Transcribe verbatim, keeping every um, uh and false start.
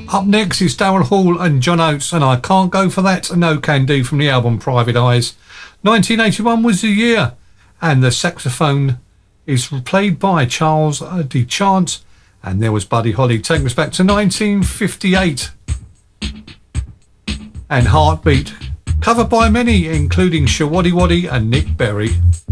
Up next is Daryl Hall and John Oates, and I Can't Go For That, No Can Do, from the album Private Eyes. nineteen eighty-one was the year, and the saxophone is played by Charles DeChant, and there was Buddy Holly. Taking us back to nineteen fifty-eight, and Heartbeat, covered by many, including Shawaddy Waddy and Nick Berry.